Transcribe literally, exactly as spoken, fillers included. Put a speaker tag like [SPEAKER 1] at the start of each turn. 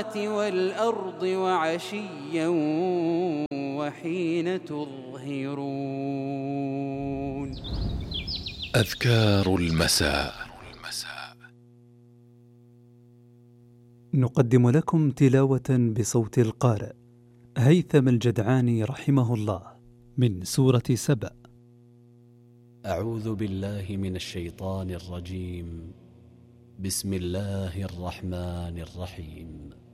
[SPEAKER 1] والأرض وعشيا وحين تظهرون.
[SPEAKER 2] أذكار المساء.
[SPEAKER 3] نقدم لكم تلاوة بصوت القارئ هيثم الجدعاني رحمه الله من سورة سبأ.
[SPEAKER 4] أعوذ بالله من الشيطان الرجيم. بسم الله الرحمن الرحيم.